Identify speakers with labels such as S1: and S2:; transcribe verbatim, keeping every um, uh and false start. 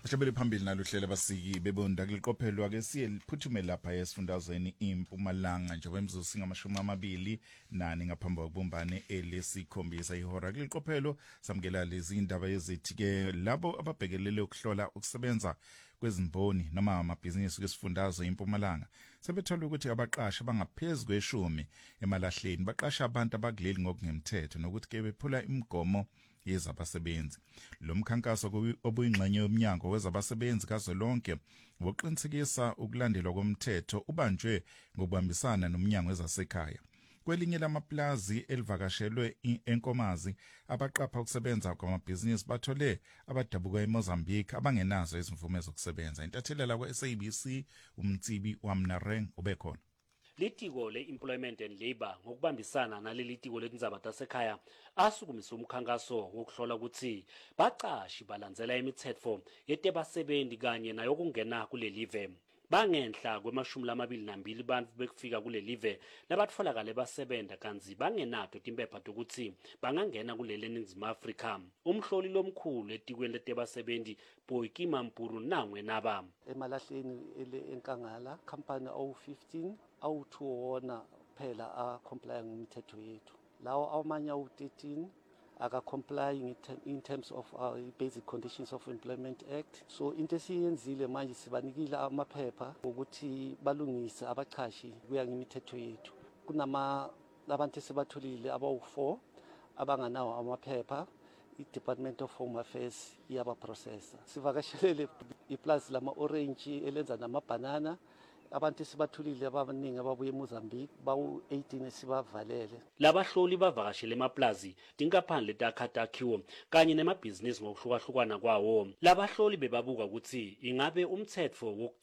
S1: Shabele phambili nalo hlela basiki bebonda kuliqophelwa ke siye liphuthume lapha esifundazweni iMpumalanga njengoba imzuzu singamashumi amabili nani ngaphambi kokubumbane elesikhombisa ihora kuliqophelo samukela lezi indaba ezithi ke labo ababhekelele ukuhlola ukusebenza kwezimboni noma amabhizinisi kwesifundazwe iMpumalanga sebethola ukuthi abaqashi bangaphezulu kweshumi emalahleni baqasha abantu abakuleli ngokungemthetho nokuthi ke bephula imigomo yezabasebenzi. Lo mkhankaso obuyingxenye yomnyango wezabasebenzi kazwelonke wokuqinisekisa ukulandelwa komthetho ubanjwe ngokubambisana nomnyango wezasekhaya. Kwelinye lamaplazi elivakashelwe eNkomazi abaqapha ukusebenza kwamabhizinisi bathole abadabuka eMozambique abangenazo izimvume zokusebenza. Intathelela kwa S A B C umtsibi wamnareng ubekhona.
S2: Litiko le-Employment and Labour ngokubambisana naleli tiko letindzaba tasekhaya asukumise umkhankaso wokuhlola ukuthi baqashi balandzela imithetho yetebasebenzi kanye nayokungena kulelive. Bangenhla kwemashumi lamabili nambili bantfu bekufika kulelive labatfolakale basebenta kanzi bangenato timpepha tokuthi bangangena kuleli eNingizimu Afrika. Umhloli lomkhulu etikweni letebasebenzi Boyikima Mpuru nangwe naba
S3: emalahleni ele enkangala company awu fifteen awu two wona phela a comply ngemithetho yethu. Lawo amanye awu thirteen aka complying in terms of our basic conditions of employment act. So into esiyenzile manje sibanikile amaphepha ukuthi balungise abachashi kuya ngemithetho yethu. Kunama labantu sebatholile abawu four abanganawo amaphepha. I-Department of Home Affairs iyaba processor. Sivakashelele iplazi lama orange elenza namabanana. Abantu sibathulile abaningi ababuye eMozambique bawu eighteen sibavalele.
S2: Labahloli bavakashele emaplazi tinkaphani letakhatakhiwo kanye nemabhizinisi ngokuhlukahlukana kwawo. Labahloli bebabuka ukuthi ingabe umthetho